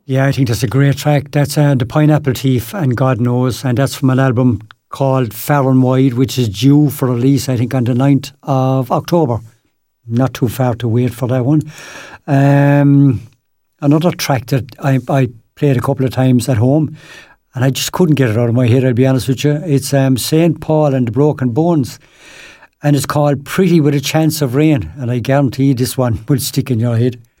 Yeah, I think that's a great track. That's The Pineapple Thief and God Knows, and that's from an album called Far and Wide, which is due for release, I think, on the 9th of October. Not too far to wait for that one. Another track that I played a couple of times at home, and I just couldn't get it out of my head, I'll be honest with you. It's St. Paul and the Broken Bones, and it's called Pretty with a Chance of Rain, and I guarantee this one will stick in your head.